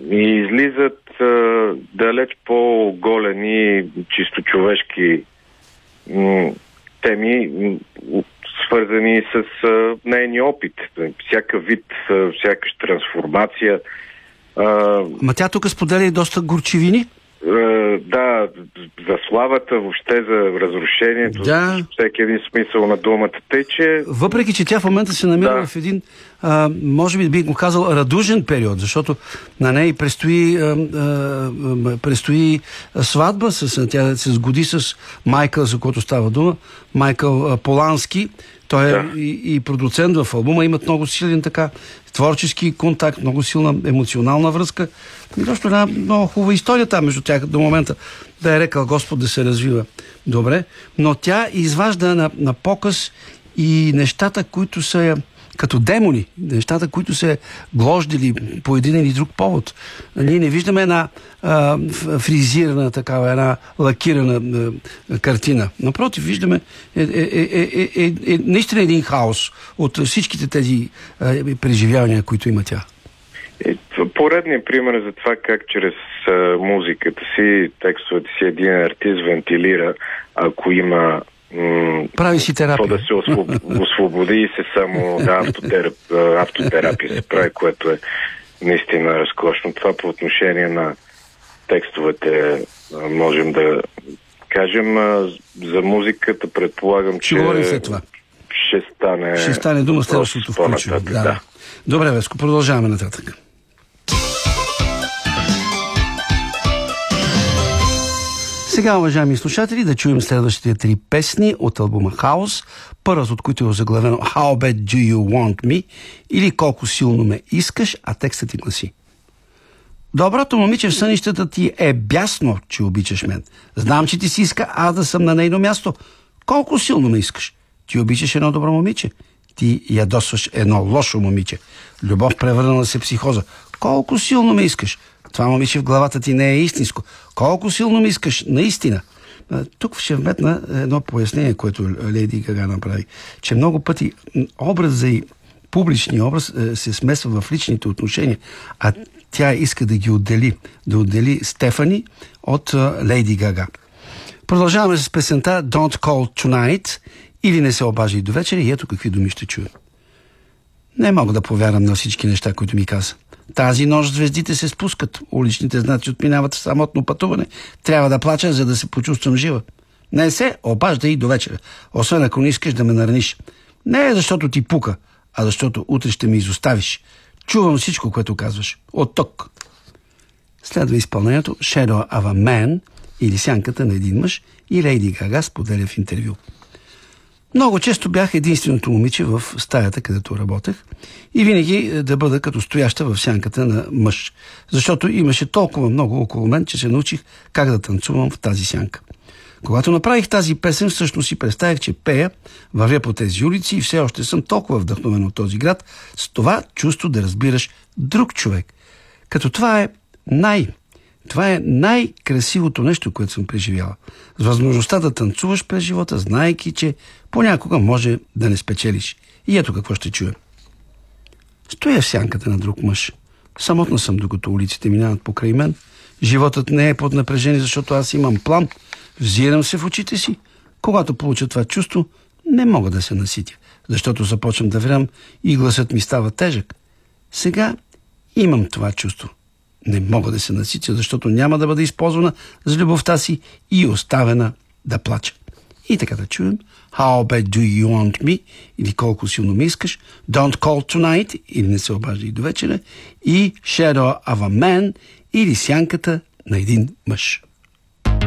и излизат далеч по-големи, чисто човешки теми, свързани с нейния опит. Всяка вид, всякаш трансформация. Ма тя тук споделя и доста горчивини? Да, за славата, въобще за разрушението, всеки един смисъл на думата. Тъй, че... Въпреки, че тя в момента се намира в един, може би бих го казал, радужен период, защото на нея предстои сватба, тя се сгоди с Майкъл, за който става дума, Майкъл Полански. Той е и продуцент в албума, имат много силен така творчески контакт, много силна емоционална връзка. И точно една много хубава история там между тях до момента. Да е рекал Господ да се развива добре. Но тя изважда на показ и нещата, които са като демони, нещата, които се глождили по един или друг повод. Ние не виждаме една фризирана, такава, една лакирана картина. Напротив, виждаме наистина един хаос от всичките тези преживявания, които има тя. Поредният пример за това как чрез музиката си, текстовете си един артист вентилира, ако има прави си терапия. То да се освободи и се само автотерапия се прави, което е наистина разкошно. Това по отношение на текстовете можем да кажем. За музиката предполагам, че говорим след това. Ще стане дума следващото включване. Да. Добре, Веско, продължаваме нататък. Сега, уважаеми слушатели, да чуем следващите 3 песни от албума Хаос, първата от които е озаглавено How Bad Do You Want Me или Колко силно ме искаш, а текстът ти гласи: Доброто момиче в сънищата ти е бясно, че обичаш мен. Знам, че ти си иска аз да съм на нейно място. Колко силно ме искаш? Ти обичаш едно добро момиче. Ти ядосваш едно лошо момиче. Любов превърнала се психоза. Колко силно ме искаш? Това момиче в главата ти не е истинско. Колко силно ми искаш, наистина. Тук ще вметна едно пояснение, което Лейди Гага направи, че много пъти образът и публичния образ се смесва в личните отношения, а тя иска да ги отдели Стефани от Лейди Гага. Продължаваме с песента Don't Call Tonight или Не се обаждай до вечера и ето какви думи ще чуя. Не мога да повярвам на всички неща, които ми каза. Тази нощ звездите се спускат, уличните знаци отминават в самотно пътуване. Трябва да плача, за да се почувствам жива. Не се обаждай и до вечера, освен ако не искаш да ме нараниш. Не е защото ти пука, а защото утре ще ме изоставиш. Чувам всичко, което казваш. От тук. Следва изпълнението Shadow of a Man или Сянката на един мъж и Лейди Гага споделя в интервю. Много често бях единственото момиче в стаята, където работех и винаги да бъда като стояща в сянката на мъж, защото имаше толкова много около мен, че се научих как да танцувам в тази сянка. Когато направих тази песен, всъщност си представях, че пея, вървя по тези улици и все още съм толкова вдъхновен от този град с това чувство да разбираш друг човек. Като това е най-красивото нещо, което съм преживяла. С възможността да танцуваш през живота, знаейки, че понякога може да не спечелиш. И ето какво ще чуем. Стоя в сянката на друг мъж. Самотна съм, докато улиците минават покрай мен. Животът не е под напрежение, защото аз имам план. Взирам се в очите си. Когато получа това чувство, не мога да се наситя, защото започвам да врям и гласът ми става тежък. Сега имам това чувство. Не мога да се наситя, защото няма да бъда използвана за любовта си и оставена да плача. И така да чуем How Bad Do You Want Me или Колко силно ме искаш, Don't Call Tonight или Не се обаждай до вечера и Shadow of a Man или Сянката на един мъж.